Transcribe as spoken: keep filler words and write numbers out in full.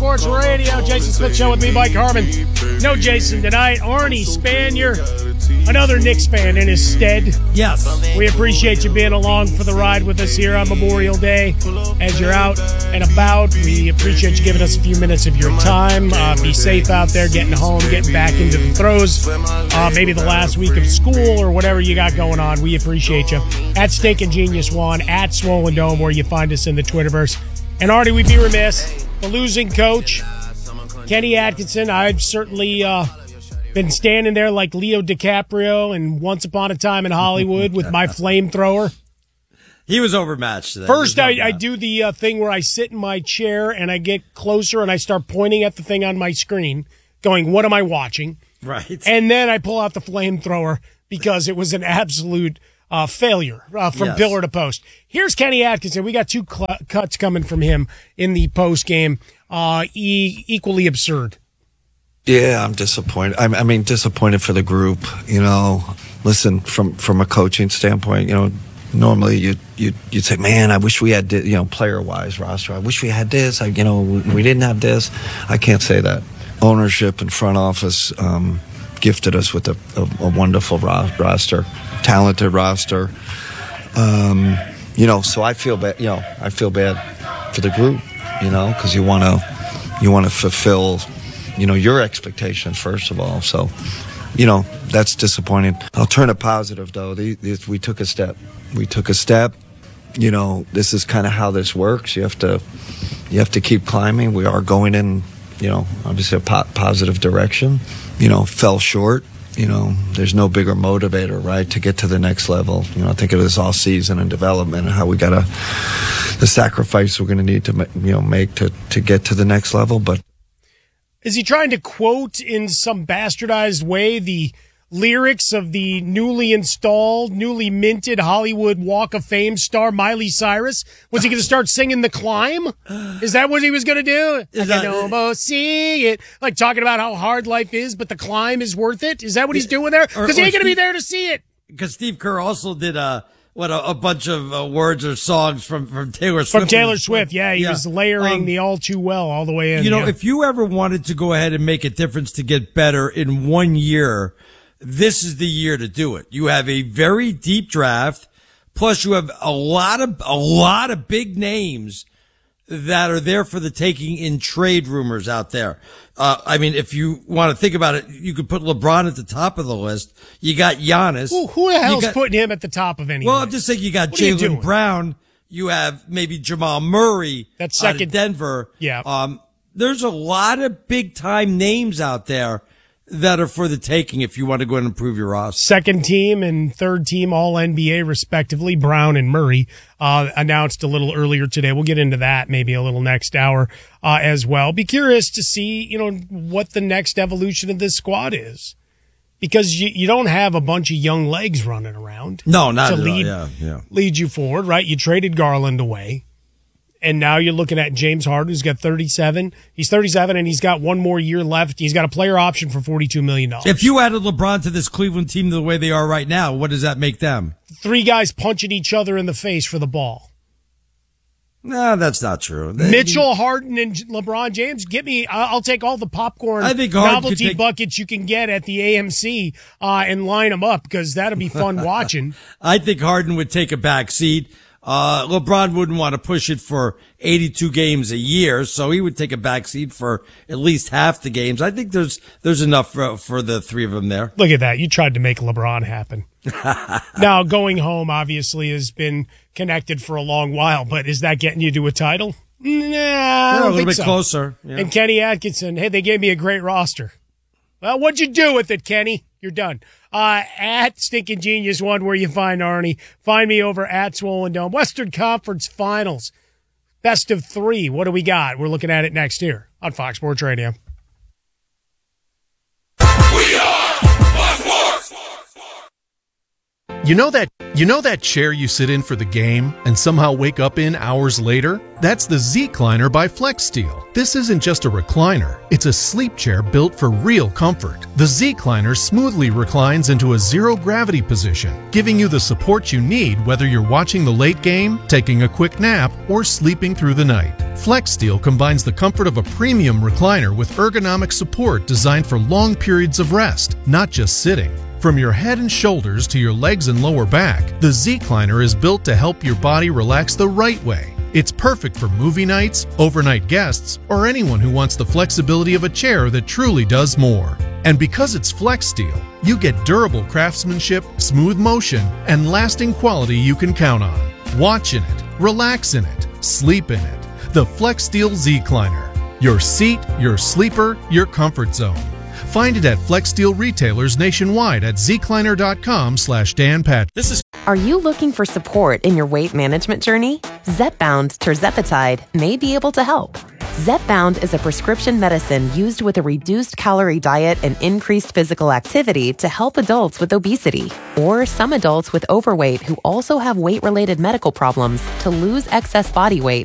Sports Radio. Jason Smith Show with me, Mike Harmon. No Jason tonight. Arnie Spanier, another Knicks fan in his stead. Yes. We appreciate you being along for the ride with us here on Memorial Day as you're out and about. We appreciate you giving us a few minutes of your time. Uh, be safe out there, getting home, getting back into the throes. Uh, maybe the last week of school or whatever you got going on. We appreciate you. At Stinkin' Genius One, at Swollen Dome, where you find us in the Twitterverse. And Artie, we'd be remiss. The losing coach, Kenny Atkinson. I've certainly uh, been standing there like Leo DiCaprio in Once Upon a Time in Hollywood with my flamethrower. He was overmatched today. First, I, I do the uh, thing where I sit in my chair and I get closer and I start pointing at the thing on my screen, going, what am I watching? Right. And then I pull out the flamethrower because it was an absolute uh, failure uh, from yes. pillar to post. Here's Kenny Atkinson. We got two cl- cuts coming from him in the post game. Uh, e- equally absurd. Yeah, I'm disappointed. I, I mean, disappointed for the group. You know, listen, from from a coaching standpoint, you know, normally you you you'd say, man, I wish we had, you know, player wise roster. I wish we had this. I, you know, we, we didn't have this. I can't say that. Ownership and front office um, gifted us with a, a, a wonderful ro- roster, talented roster. Um, you know, so I feel bad. You know, I feel bad for the group. You know, because you want to you want to fulfill, you know, your expectations first of all. So, you know, that's disappointing. I'll turn it positive though. The, the, we took a step. We took a step. You know, this is kind of how this works. You have to you have to keep climbing. We are going in, you know, obviously a po- positive direction. You know, fell short. You know, there's no bigger motivator, right, to get to the next level. You know, I think of this all season and development and how we got to, the sacrifice we're going to need to, you know, make to, to get to the next level. But is he trying to quote in some bastardized way the lyrics of the newly installed, newly minted Hollywood Walk of Fame star Miley Cyrus? Was he going to start singing The Climb? Is that what he was going to do? Is I that, can almost see it. Like talking about how hard life is, but the climb is worth it? Is that what he's doing there? Because he ain't going to be there to see it. Because Steve Kerr also did a, what, a, a bunch of uh, words or songs from, from Taylor Swift. From Taylor Swift, yeah. He yeah. was layering um, the All Too Well all the way in. You know, yeah. if you ever wanted to go ahead and make a difference to get better in one year, this is the year to do it. You have a very deep draft, plus you have a lot of a lot of big names that are there for the taking in trade rumors out there. Uh, I mean, if you want to think about it, you could put LeBron at the top of the list. You got Giannis. Who, who the hell's got, putting him at the top of any Well, list? I'm just saying you got Jaylen Jaylen Brown. You have maybe Jamal Murray That's out second. of Denver. Yeah. Um, there's a lot of big time names out there that are for the taking if you want to go and improve your roster. Second team and third team all N B A respectively, Brown and Murray, uh, announced a little earlier today. We'll get into that maybe a little next hour, uh, as well. Be curious to see, you know, what the next evolution of this squad is. Because you, you don't have a bunch of young legs running around. No, not to at lead, all. Yeah, yeah. lead you forward, right? You traded Garland away. And now you're looking at James Harden, who's got thirty-seven. He's thirty-seven, and he's got one more year left. He's got a player option for forty-two million dollars. If you added LeBron to this Cleveland team the way they are right now, what does that make them? Three guys punching each other in the face for the ball. No, that's not true. They, Mitchell, Harden, and LeBron James. Get me. I'll take all the popcorn I think Harden novelty could take- buckets you can get at the A M C uh, and line them up because that'll be fun watching. I think Harden would take a back seat. Uh, LeBron wouldn't want to push it for eighty-two games a year, so he would take a back seat for at least half the games. I think there's there's enough for, for the three of them there. Look at that. You tried to make LeBron happen. Now, going home obviously has been connected for a long while, but is that getting you to a title? Nah, I Yeah, don't a little think bit so. closer. Yeah. And Kenny Atkinson, hey, they gave me a great roster. Well, what'd you do with it, Kenny? You're done. Uh, at Stinkin' Genius One, where you find Arnie. Find me over at Swollen Dome. Western Conference Finals. Best of three. What do we got? We're looking at it next year on Fox Sports Radio. We are Fox Sports. You know that you know that chair you sit in for the game and somehow wake up in hours later? That's the Z-Cliner by FlexSteel. This isn't just a recliner, it's a sleep chair built for real comfort. The Z-Cliner smoothly reclines into a zero-gravity position, giving you the support you need whether you're watching the late game, taking a quick nap, or sleeping through the night. FlexSteel combines the comfort of a premium recliner with ergonomic support designed for long periods of rest, not just sitting. From your head and shoulders to your legs and lower back, the Z-Cliner is built to help your body relax the right way. It's perfect for movie nights, overnight guests, or anyone who wants the flexibility of a chair that truly does more. And because it's FlexSteel, you get durable craftsmanship, smooth motion, and lasting quality you can count on. Watch in it, relax in it, sleep in it. The FlexSteel Z-Cliner. Your seat, your sleeper, your comfort zone. Find it at FlexSteel retailers nationwide at zcliner.com slash Dan Patrick. This is. Are you looking for support in your weight management journey? Zepbound Tirzepatide may be able to help. Zepbound is a prescription medicine used with a reduced calorie diet and increased physical activity to help adults with obesity or some adults with overweight who also have weight-related medical problems to lose excess body weight